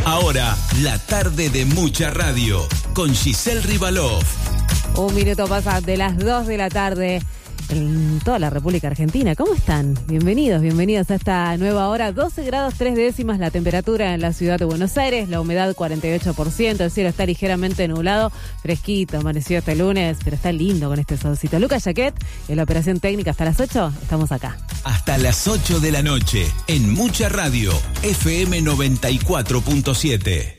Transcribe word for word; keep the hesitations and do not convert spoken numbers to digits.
Ahora, la tarde de Mucha Radio, con Giselle Rivalov. Un minuto pasa de las dos de la tarde en toda la República Argentina. ¿Cómo están? Bienvenidos, bienvenidos a esta nueva hora. doce grados tres décimas la temperatura en la ciudad de Buenos Aires, la humedad cuarenta y ocho por ciento, el cielo está ligeramente nublado, fresquito, amaneció este lunes, pero está lindo con este solcito. Lucas Jaquet, en la operación técnica hasta las ocho, estamos acá. Hasta las ocho de la noche, en Mucha Radio, F M noventa y cuatro punto siete.